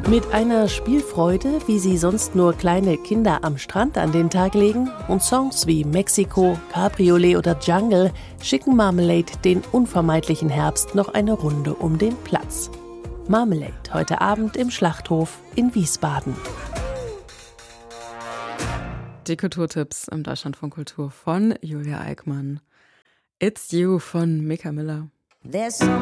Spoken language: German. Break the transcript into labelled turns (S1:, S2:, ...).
S1: Mit einer Spielfreude, wie sie sonst nur kleine Kinder am Strand an den Tag legen, und Songs wie Mexiko, Cabriolet oder Jungle schicken Marmalade den unvermeidlichen Herbst noch eine Runde um den Platz. Marmalade heute Abend im Schlachthof in Wiesbaden.
S2: Die Kulturtipps im Deutschlandfunk Kultur von Julia Eickmann. It's You von Mika Miller.
S3: There's so